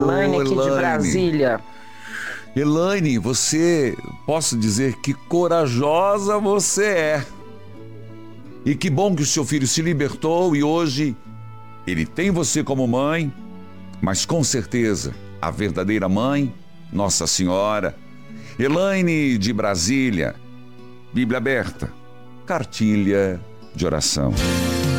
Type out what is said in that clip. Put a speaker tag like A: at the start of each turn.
A: Elaine aqui de Brasília.
B: Elaine, posso dizer que corajosa você é. E que bom que o seu filho se libertou e hoje ele tem você como mãe, mas com certeza a verdadeira mãe, Nossa Senhora. Elaine de Brasília, Bíblia aberta, cartilha de oração.